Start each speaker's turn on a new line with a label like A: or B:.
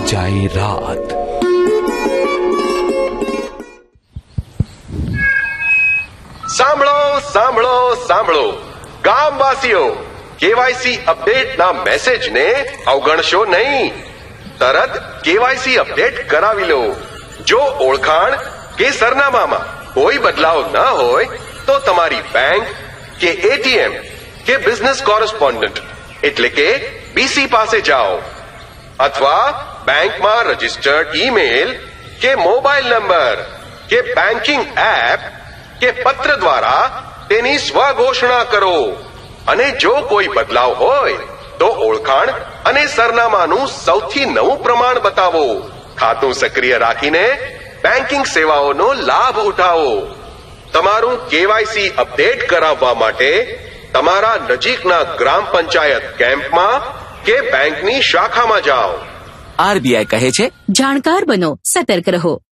A: જાય રાત.
B: સાંભળો સાંભળો સાંભળો ગામવાસીઓ, કેવાયસી અપડેટના મેસેજને અવગણશો નહીં. તરત કેવાયસી અપડેટ કરાવી લો. જો ઓળખાણ કે સરનામામાં કોઈ બદલાવ ન હોય તો તમારી બેંક કે એટીએમ કે બિઝનેસ કોરસ્પોન્ડન્ટ એટલે કે બીસી પાસે જાઓ, અથવા બેંકમાં રજીસ્ટર્ડ ઈમેલ કે મોબાઈલ નંબર કે બેન્કિંગ એપ કે પત્ર દ્વારા તેની સ્વઘોષણા કરો. અને જો કોઈ બદલાવ હોય તો ઓળખાણ અને સરનામાનું સૌથી નવું પ્રમાણ બતાવો. ખાતું સક્રિય રાખીને બેન્કિંગ સેવાઓનો લાભ ઉઠાવો. તમારું કેવાયસી અપડેટ કરાવવા માટે તમારા નજીકના ગ્રામ પંચાયત કેમ્પમાં કે બેંકની શાખામાં જાઓ.
A: આરબીઆઈ કહે છે,
C: જાણકાર બનો, સતર્ક રહો.